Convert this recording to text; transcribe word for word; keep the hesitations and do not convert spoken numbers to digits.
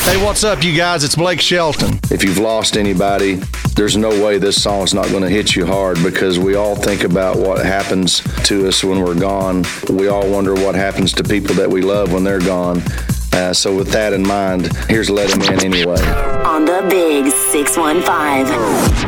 Hey, what's up, you guys? It's Blake Shelton. If you've lost anybody, there's no way this song's not going to hit you hard, because we all think about what happens to us when we're gone. We all wonder what happens to people that we love when they're gone. Uh, so with that in mind, here's Let Him In Anyway. On the Big six one five.